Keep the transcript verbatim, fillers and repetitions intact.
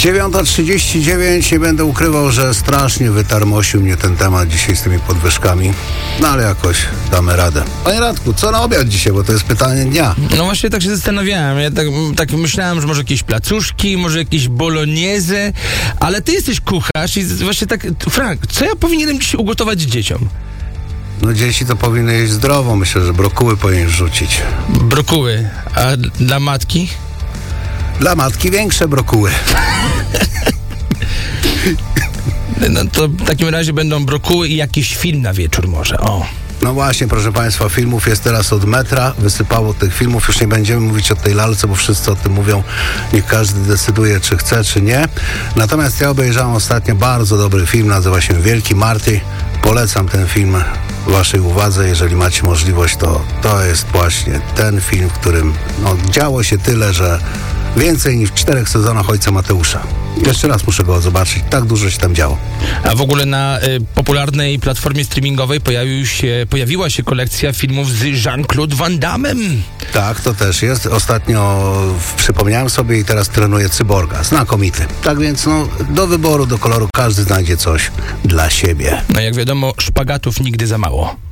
dziewiąta trzydzieści dziewięć. Nie będę ukrywał, że strasznie wytarmosił mnie ten temat dzisiaj z tymi podwyżkami. No ale jakoś damy radę. Panie Radku, co na obiad dzisiaj? Bo to jest pytanie dnia. No właśnie tak się zastanawiałem. Ja tak, tak myślałem, że może jakieś placuszki, może jakieś bolognese, ale ty jesteś kucharz i właśnie tak, Frank, co ja powinienem dzisiaj ugotować dzieciom? No dzieci to powinny jeść zdrowo. Myślę, że brokuły powinien rzucić. Brokuły. A dla matki? Dla matki większe brokuły. No to w takim razie będą brokuły i jakiś film na wieczór może. O. No właśnie, proszę Państwa, filmów jest teraz od metra. Wysypało tych filmów. Już nie będziemy mówić o tej lalce, bo wszyscy o tym mówią. Niech każdy decyduje, czy chce, czy nie. Natomiast ja obejrzałem ostatnio bardzo dobry film. Nazywa się Wielki Marty. Polecam ten film waszej uwadze. Jeżeli macie możliwość, to to jest właśnie ten film, w którym no, działo się tyle, że więcej niż w czterech sezonach Ojca Mateusza. Jeszcze raz muszę go zobaczyć. Tak dużo się tam działo. A w ogóle na y, popularnej platformie streamingowej pojawił się, pojawiła się kolekcja filmów z Jean-Claude Van Dammem. Tak, to też jest. Ostatnio przypomniałem sobie i teraz trenuję Cyborga. Znakomity. Tak więc no, do wyboru, do koloru każdy znajdzie coś dla siebie. No jak wiadomo, szpagatów nigdy za mało.